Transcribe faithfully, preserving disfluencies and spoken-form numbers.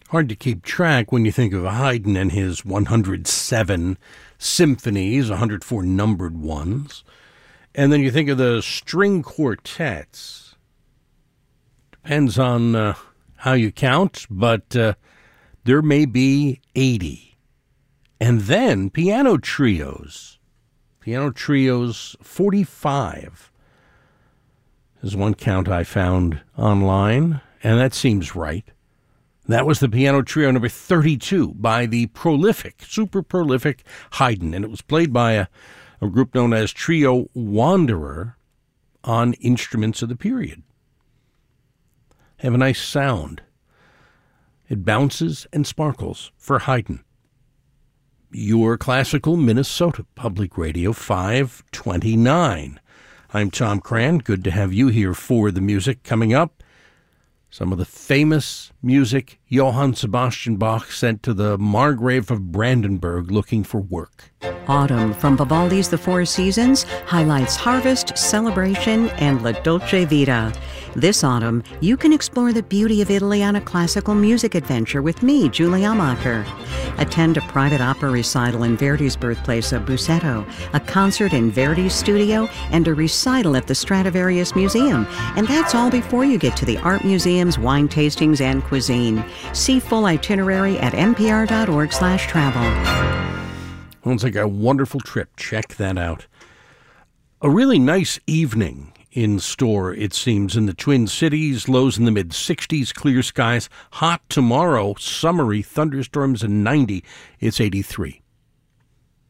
Hard to keep track when you think of Haydn and his one hundred seven symphonies, one hundred four numbered ones. And then you think of the string quartets. Depends on uh, how you count, but uh, there may be eighty. And then piano trios. Piano trios, forty-five. Is one count I found online, and that seems right. That was the piano trio number thirty-two by the prolific, super prolific Haydn, and it was played by a, a group known as Trio Wanderer on instruments of the period. Have a nice sound. It bounces and sparkles for Haydn. Your Classical Minnesota Public Radio five twenty-nine. I'm Tom Cran. Good to have you here for the music. Coming up, some of the famous music Johann Sebastian Bach sent to the Margrave of Brandenburg looking for work. Autumn from Vivaldi's The Four Seasons highlights harvest, celebration, and La Dolce Vita. This autumn, you can explore the beauty of Italy on a classical music adventure with me, Julie Amacher. Attend a private opera recital in Verdi's birthplace of Busseto, a concert in Verdi's studio, and a recital at the Stradivarius Museum. And that's all before you get to the art museums, wine tastings, and cuisine. See full itinerary at npr.org slash travel. Sounds like a wonderful trip. Check that out. A really nice evening in store, it seems, in the Twin Cities. Lows in the mid-sixties, clear skies. Hot tomorrow, summery, thunderstorms, and ninety. It's eighty-three.